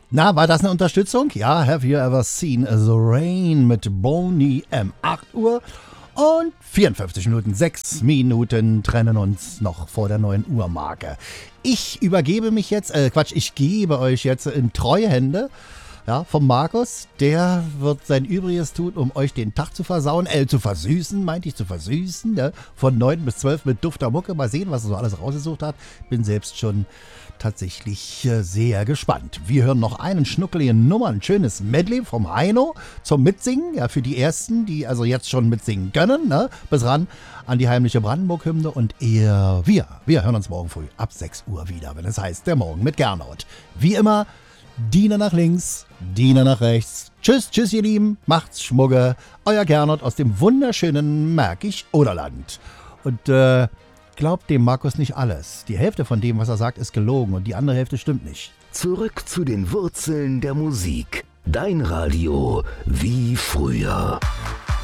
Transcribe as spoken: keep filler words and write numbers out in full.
Na, war das eine Unterstützung? Ja, have you ever seen the rain mit Boney M. acht Uhr und vierundfünfzig Minuten, sechs Minuten trennen uns noch vor der neuen Uhrmarke. Ich übergebe mich jetzt, äh Quatsch, ich gebe euch jetzt in treue Hände, ja, vom Markus. Der wird sein Übriges tun, um euch den Tag zu versauen, äh, zu versüßen, meinte ich, zu versüßen, ne? Von neun bis zwölf mit dufter Mucke. Mal sehen, was er so alles rausgesucht hat. Bin selbst schon tatsächlich äh, sehr gespannt. Wir hören noch einen schnuckeligen Nummer, ein schönes Medley vom Heino zum Mitsingen, ja, für die Ersten, die also jetzt schon mitsingen können, ne? Bis ran an die heimliche Brandenburg-Hymne und ihr, wir, wir hören uns morgen früh ab sechs Uhr wieder, wenn es heißt, der Morgen mit Gernot. Wie immer, Diener nach links, Diener nach rechts. Tschüss, tschüss ihr Lieben, macht's Schmugge. Euer Gernot aus dem wunderschönen Märkisch-Oderland. Und äh, glaubt dem Markus nicht alles. Die Hälfte von dem, was er sagt, ist gelogen und die andere Hälfte stimmt nicht. Zurück zu den Wurzeln der Musik. Dein Radio wie früher.